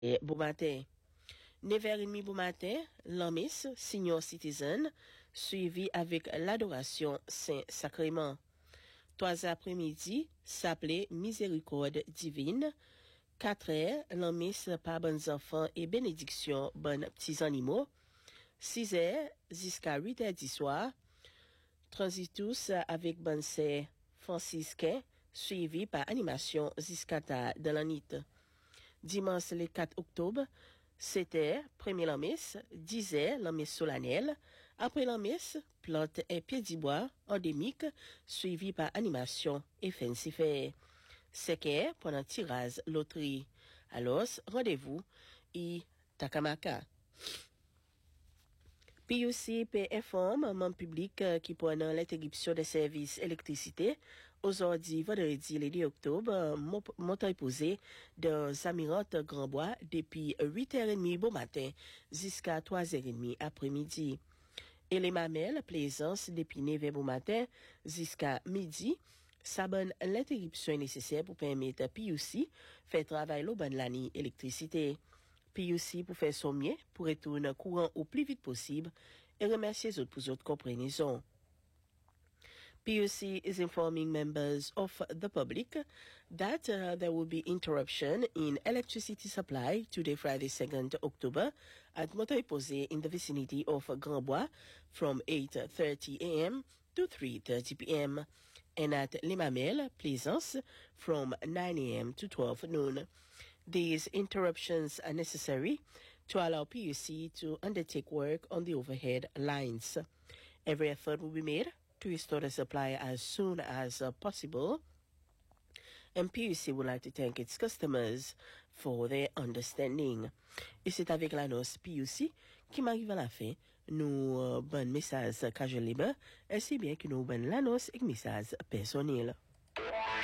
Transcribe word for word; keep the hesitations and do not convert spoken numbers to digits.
Et bon matin. neuf heures trente bon matin, l'Amis, Senior Citizen, suivi avec l'adoration Saint-Sacrement. Trois après-midi, s'appelait Miséricorde Divine. Quatre heures, l'Amis par bonnes enfants et bénédiction bonnes petits animaux. Six heures, jusqu'à huit heures du soir, transitus avec bonne sœur franciscain, suivi par animation jusqu'à tard de la nuit. Dimanche le quatre octobre, sept heures, premier la messe, dix heures, la messe solennelle. Après la messe, plante et pied du bois endémique, suivi par animation et fancy fair. cinq heures, pendant tirage loterie. Alors, rendez-vous et Takamaka. P U C P informe membre public qui pendant l'interruption des services électricité aujourd'hui vendredi le deux octobre montant posé dans Zamirote Grandbois depuis huit heures trente bon matin jusqu'à trois heures trente après-midi. Et les mamelles plaisance depuis neuf heures bon matin jusqu'à midi. Ça bonne l'interruption nécessaire pour permettre P U C faire travail le bon l'année électricité. P U C pour faire son mieux pour retourner courant au plus vite possible et remercier les autres pour votre compréhension. P U C is informing members of the public that uh, there will be interruption in electricity supply today, Friday, second October, at Monteuil Posé in the vicinity of Grandbois from eight thirty a.m. to three thirty p.m. and at Les Mamelles, Plaisance, from nine a.m. to twelve noon. These interruptions are necessary to allow P U C to undertake work on the overhead lines. Every effort will be made to restore the supply as soon as uh, possible. And P U C would like to thank its customers for their understanding. Et c'est avec l'annonce P U C qui m'arrive à la fin. Nous euh, bon message casual libre, ainsi bien que nous bon l'annonce et message personnel.